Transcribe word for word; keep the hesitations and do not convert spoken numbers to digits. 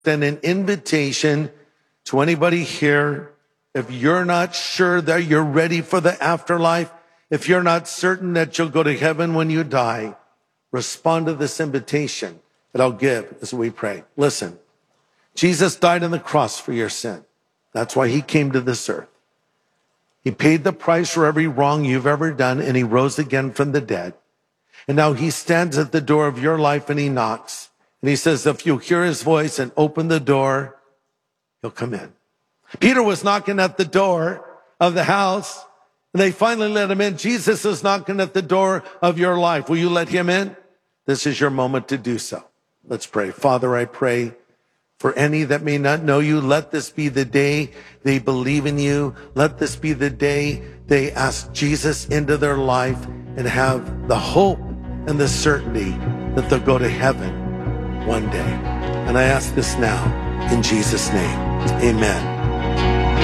Then an invitation to anybody here. If you're not sure that you're ready for the afterlife, if you're not certain that you'll go to heaven when you die, respond to this invitation that I'll give as we pray. Listen, Jesus died on the cross for your sin. That's why he came to this earth. He paid the price for every wrong you've ever done, and he rose again from the dead. And now he stands at the door of your life and he knocks. And he says, if you hear his voice and open the door, he'll come in. Peter was knocking at the door of the house, and they finally let him in. Jesus is knocking at the door of your life. Will you let him in? This is your moment to do so. Let's pray. Father, I pray for any that may not know you, let this be the day they believe in you. Let this be the day they ask Jesus into their life and have the hope and the certainty that they'll go to heaven one day. And I ask this now in Jesus' name. Amen.